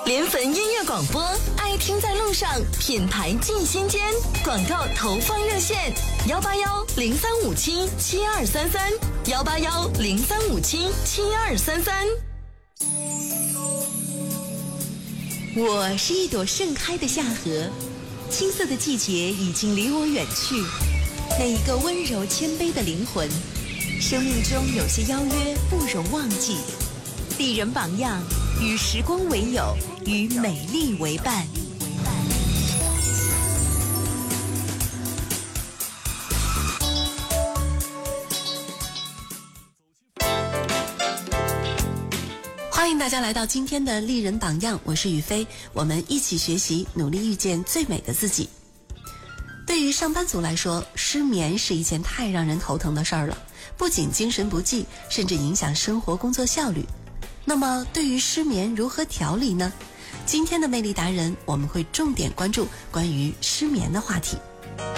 联汾音乐广播，爱听在路上，品牌进心间。广告投放热线：181-0357-7233，181-0357-7233。我是一朵盛开的夏荷，青涩的季节已经离我远去。那一个温柔谦卑的灵魂，生命中有些邀约不容忘记。丽人榜样，与时光为友，与美丽为伴。欢迎大家来到今天的丽人榜样，我是雨飞，我们一起学习，努力遇见最美的自己。对于上班族来说，失眠是一件太让人头疼的事儿了，不仅精神不济，甚至影响生活工作效率。那么对于失眠如何调理呢？今天的魅力达人，我们会重点关注关于失眠的话题。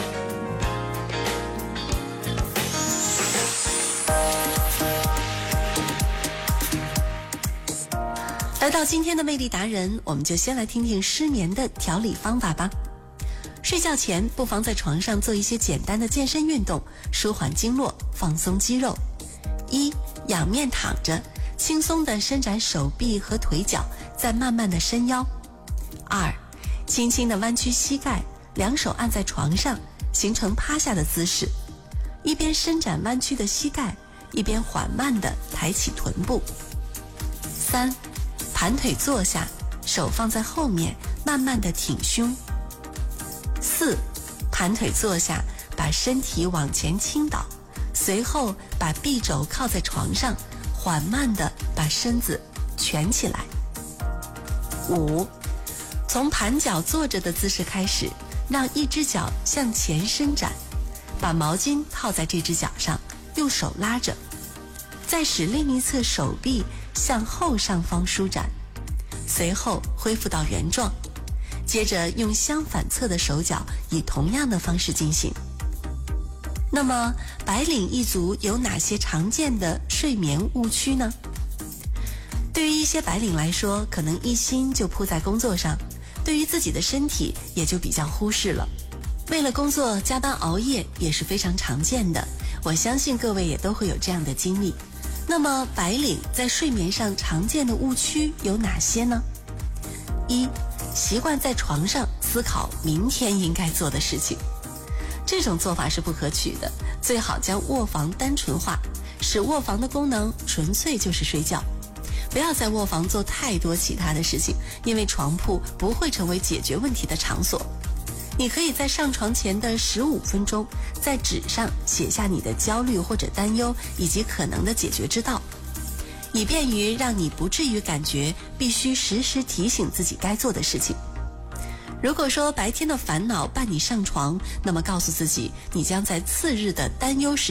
来到今天的魅力达人，我们就先来听听失眠的调理方法吧。睡觉前不妨在床上做一些简单的健身运动，舒缓经络，放松肌肉。1. 仰面躺着，轻松地伸展手臂和腿脚，再慢慢地伸腰。2. 轻轻地弯曲膝盖，两手按在床上，形成趴下的姿势，一边伸展弯曲的膝盖，一边缓慢地抬起臀部。3. 盘腿坐下，手放在后面，慢慢地挺胸。4. 盘腿坐下，把身体往前倾倒，随后把臂肘靠在床上，缓慢地把身子蜷起来。5. 从盘脚坐着的姿势开始，让一只脚向前伸展，把毛巾套在这只脚上，用手拉着，再使另一侧手臂向后上方舒展，随后恢复到原状，接着用相反侧的手脚以同样的方式进行。那么白领一族有哪些常见的睡眠误区呢？对于一些白领来说，可能一心就扑在工作上，对于自己的身体也就比较忽视了。为了工作加班熬夜也是非常常见的，我相信各位也都会有这样的经历。那么白领在睡眠上常见的误区有哪些呢？1. 习惯在床上思考明天应该做的事情，这种做法是不可取的，最好将卧房单纯化，使卧房的功能纯粹就是睡觉。不要在卧房做太多其他的事情，因为床铺不会成为解决问题的场所。你可以在上床前的15分钟，在纸上写下你的焦虑或者担忧以及可能的解决之道，以便于让你不至于感觉必须时时提醒自己该做的事情。如果说白天的烦恼伴你上床，那么告诉自己，你将在次日的担忧时